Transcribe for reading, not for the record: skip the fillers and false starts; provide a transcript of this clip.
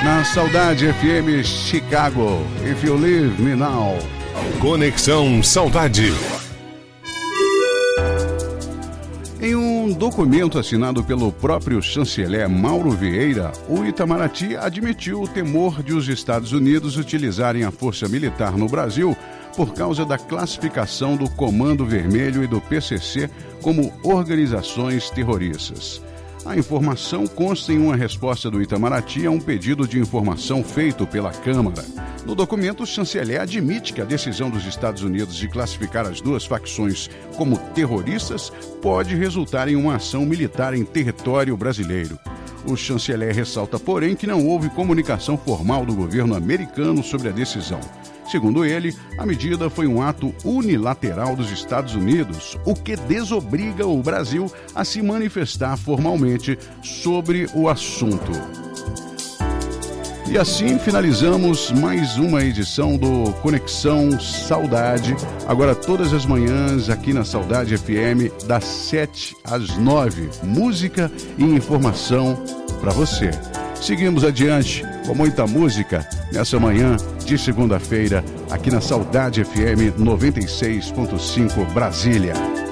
Na Saudade FM Chicago, If You Leave Me Now. Conexão Saudade. Em um documento assinado pelo próprio chanceler Mauro Vieira, o Itamaraty admitiu o temor de os Estados Unidos utilizarem a força militar no Brasil por causa da classificação do Comando Vermelho e do PCC como organizações terroristas. A informação consta em uma resposta do Itamaraty a um pedido de informação feito pela Câmara. No documento, o chanceler admite que a decisão dos Estados Unidos de classificar as duas facções como terroristas pode resultar em uma ação militar em território brasileiro. O chanceler ressalta, porém, que não houve comunicação formal do governo americano sobre a decisão. Segundo ele, a medida foi um ato unilateral dos Estados Unidos, o que desobriga o Brasil a se manifestar formalmente sobre o assunto. E assim finalizamos mais uma edição do Conexão Saudade, agora todas as manhãs aqui na Saudade FM, das 7 às 9, música e informação para você. Seguimos adiante com muita música nessa manhã de segunda-feira aqui na Saudade FM 96.5 Brasília.